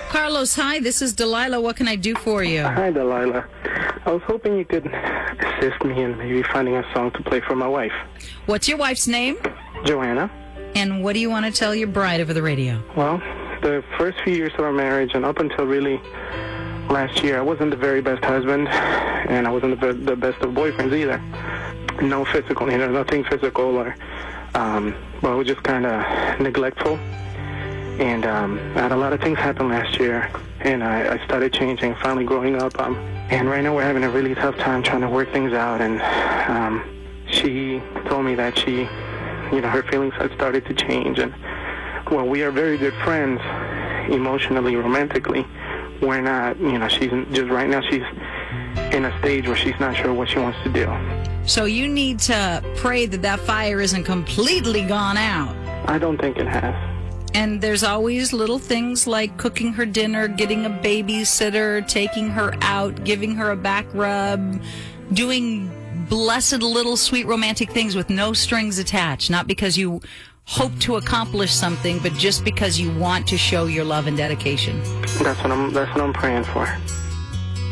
Carlos, hi, this is Delilah. What can I do for you? Hi, Delilah. I was hoping you could assist me in maybe finding a song to play for my wife. What's your wife's name? Joanna. And what do you want to tell your bride over the radio? Well, the first few years of our marriage and up until really last year, I wasn't the very best husband, and I wasn't the best of boyfriends either. No physical, nothing physical, or, well, I was just kind of neglectful. And I had a lot of things happen last year, and I started changing, finally growing up. And right now we're having a really tough time trying to work things out. And she told me that her feelings had started to change. And while we are very good friends, emotionally, romantically, we're not, she's just right now she's in a stage where she's not sure what she wants to do. So you need to pray that fire isn't completely gone out. I don't think it has. And there's always little things like cooking her dinner, getting a babysitter, taking her out, giving her a back rub, doing blessed little sweet romantic things with no strings attached, not because you hope to accomplish something, but just because you want to show your love and dedication. That's what I'm praying for.